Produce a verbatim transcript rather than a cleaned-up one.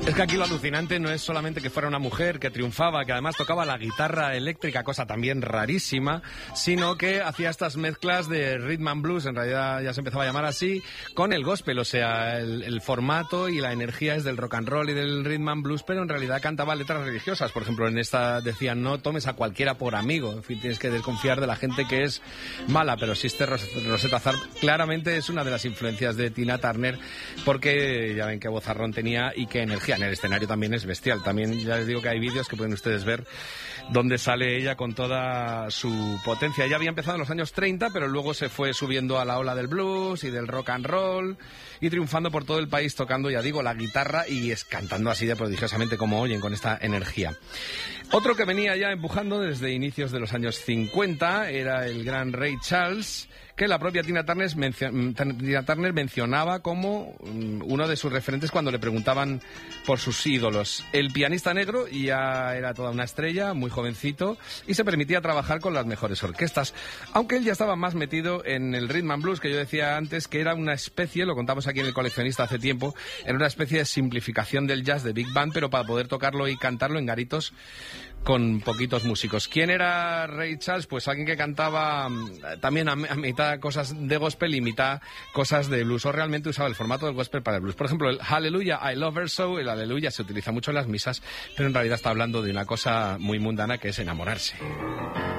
Es que aquí lo alucinante no es solamente que fuera una mujer que triunfaba, que además tocaba la guitarra eléctrica, cosa también rarísima, sino que hacía estas mezclas de rhythm and blues, en realidad ya se empezaba a llamar así, con el gospel, o sea, el, el formato y la energía es del rock and roll y del rhythm and blues, pero en realidad cantaba letras religiosas. Por ejemplo, en esta decía, no tomes a cualquiera por amigo, en fin, tienes que desconfiar de la gente que es mala, pero Sister Rosetta Tharpe claramente es una de las influencias de Tina Turner, porque ya ven qué vozarrón tenía y qué energía. En el escenario también es bestial. También ya les digo que hay vídeos que pueden ustedes ver donde sale ella con toda su potencia. Ella había empezado en los años treinta, pero luego se fue subiendo a la ola del blues y del rock and roll y triunfando por todo el país tocando, ya digo, la guitarra y es cantando así de prodigiosamente como oyen, con esta energía. Otro que venía ya empujando desde inicios de los años cincuenta era el gran Ray Charles, que la propia Tina Turner, mencio- Tina Turner mencionaba como uno de sus referentes cuando le preguntaban por sus ídolos. El pianista negro ya era toda una estrella, muy jovencito, y se permitía trabajar con las mejores orquestas, aunque él ya estaba más metido en el rhythm and blues, que yo decía antes, que era una especie, lo contamos aquí en El Coleccionista hace tiempo, era una especie de simplificación del jazz de Big Band, pero para poder tocarlo y cantarlo en garitos con poquitos músicos. ¿Quién era Ray Charles? Pues alguien que cantaba también a, a mitad cosas de gospel y mitad cosas de blues, o realmente usaba el formato del gospel para el blues. Por ejemplo, el Hallelujah, I Love Her So, el Aleluya se utiliza mucho en las misas, pero en realidad está hablando de una cosa muy mundana que es enamorarse.